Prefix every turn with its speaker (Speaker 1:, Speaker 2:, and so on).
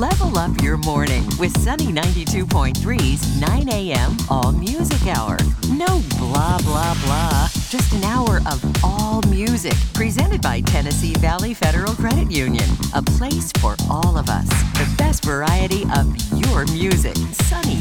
Speaker 1: Level up your morning with Sunny 92.3's 9 a.m. All Music Hour. No blah, blah, blah. Just an hour of all music. Presented by Tennessee Valley Federal Credit Union. A place for all of us. The best variety of your music. Sunny